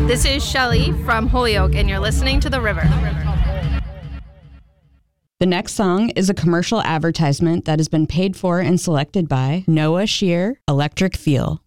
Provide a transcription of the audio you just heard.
This is Shelly from Holyoke, and you're listening to The River. The next song is a commercial advertisement that has been paid for and selected by Noah Shear, Electric Feel.